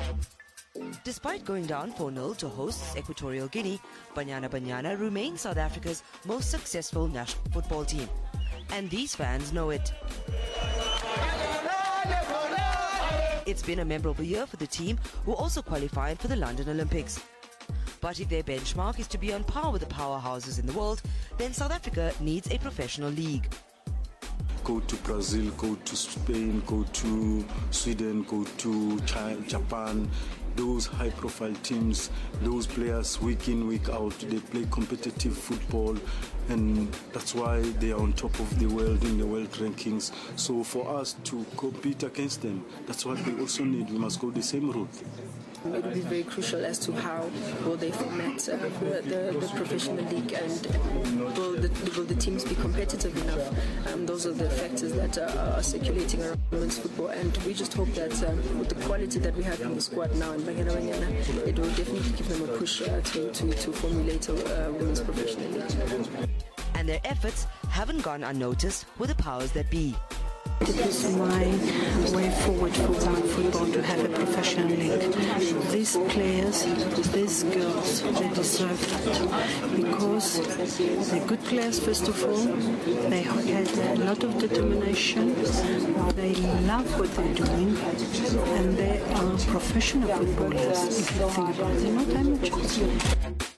Despite going down 4-0 to hosts Equatorial Guinea, Banyana Banyana remains South Africa's most successful national football team. And these fans know it. It's been a memorable year for the team, who also qualified for the London Olympics. But if their benchmark is to be on par with the powerhouses in the world, then South Africa needs a professional league. Go to Brazil, go to Spain, go to Sweden, go to Japan. Those high-profile teams, those players week in, week out, they play competitive football, and that's why they are on top of the world in the world rankings. So for us to compete against them, that's what we also need. We must go the same route. It will be very crucial as to how will they format the professional league, and will the teams be competitive enough. Those are the factors that are circulating around women's football, and we just hope that with the quality that we have in the squad now in Banyana Banyana, it will definitely give them a push to formulate a women's professional league. And their efforts haven't gone unnoticed with the powers that be. It is my way forward for women football to have a professional league. These players, these girls, they deserve that because they're good players first of all. They had a lot of determination. They love what they're doing, and they are professional footballers. If you think about it, they're not amateurs.